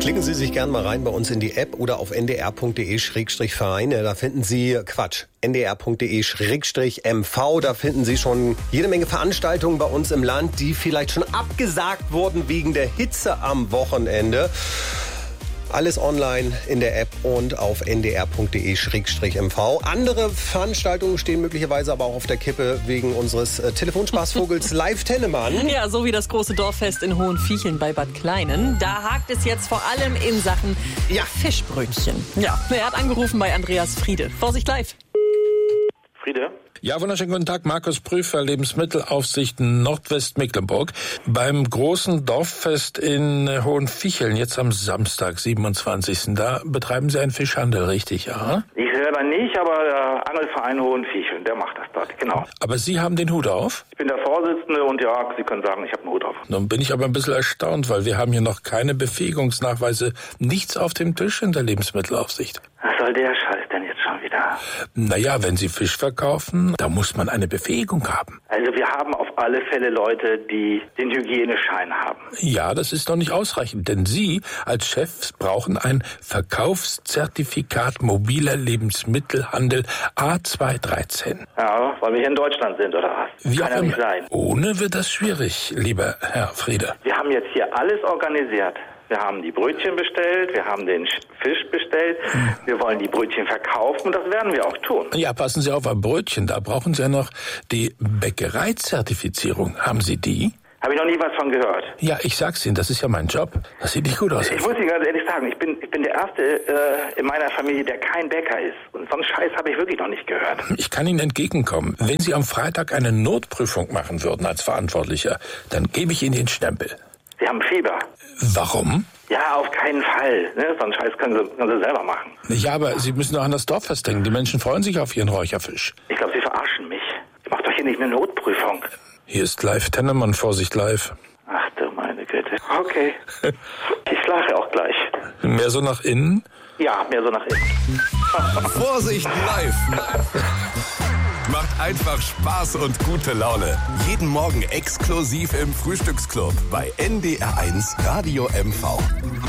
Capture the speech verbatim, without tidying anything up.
Klicken Sie sich gerne mal rein bei uns in die App oder auf n d r punkt d e Schrägstrich Vereine. Da finden Sie, Quatsch, n d r punkt d e Schrägstrich m v. Da finden Sie schon jede Menge Veranstaltungen bei uns im Land, die vielleicht schon abgesagt wurden wegen der Hitze am Wochenende. Alles online in der App und auf n d r punkt d e Schrägstrich m v. Andere Veranstaltungen stehen möglicherweise aber auch auf der Kippe wegen unseres äh, Telefonspaßvogels Live Tennemann. Ja, so wie das große Dorffest in Hohenviecheln bei Bad Kleinen. Da hakt es jetzt vor allem in Sachen ja, Fischbrötchen. Ja, er hat angerufen bei Andreas Friede. Vorsicht live. Friede? Ja, wunderschönen guten Tag. Markus Prüfer, Lebensmittelaufsicht Nordwestmecklenburg. Beim großen Dorffest in Hohenviecheln, jetzt am Samstag, siebenundzwanzigsten Da betreiben Sie einen Fischhandel, richtig, ja? Ich selber nicht, aber der Angelverein Hohenviecheln, der macht das dort, genau. Aber Sie haben den Hut auf? Ich bin der Vorsitzende und ja, Sie können sagen, ich habe einen Hut auf. Nun bin ich aber ein bisschen erstaunt, weil wir haben hier noch keine Befähigungsnachweise, nichts auf dem Tisch in der Lebensmittelaufsicht. Was soll der Scheiß denn jetzt schon wieder? Naja, wenn Sie Fisch verkaufen, da muss man eine Befähigung haben. Also wir haben auf alle Fälle Leute, die den Hygieneschein haben. Ja, das ist doch nicht ausreichend, denn Sie als Chefs brauchen ein Verkaufszertifikat mobiler Lebensmittelhandel A zwei dreizehn. Ja, weil wir hier in Deutschland sind, oder was? Wie Kann ja nicht sein. Ohne wird das schwierig, lieber Herr Friede. Wir haben jetzt hier alles organisiert. Wir haben die Brötchen bestellt, wir haben den Fisch bestellt, hm. wir wollen die Brötchen verkaufen und das werden wir auch tun. Ja, passen Sie auf, ein Brötchen, da brauchen Sie ja noch die Bäckereizertifizierung. Haben Sie die? Habe ich noch nie was von gehört. Ja, ich sag's Ihnen, das ist ja mein Job. Das sieht nicht gut aus. Ich muss Ihnen ganz ehrlich sagen, ich bin, ich bin der Erste äh, in meiner Familie, der kein Bäcker ist. Und so einen Scheiß habe ich wirklich noch nicht gehört. Ich kann Ihnen entgegenkommen. Wenn Sie am Freitag eine Notprüfung machen würden als Verantwortlicher, dann gebe ich Ihnen den Stempel. Sie haben Fieber. Warum? Ja, auf keinen Fall. Ne? So einen Scheiß können Sie, können Sie selber machen. Ja, aber Sie müssen doch an das Dorffest denken. Die Menschen freuen sich auf Ihren Räucherfisch. Ich glaube, Sie verarschen mich. Ich mache doch hier nicht eine Notprüfung. Hier ist Live Tennemann, Vorsicht live. Ach du meine Güte. Okay. Ich lache auch gleich. Mehr so nach innen? Ja, mehr so nach innen. Vorsicht live. Macht einfach Spaß und gute Laune. Jeden Morgen exklusiv im Frühstücksclub bei N D R eins Radio M V.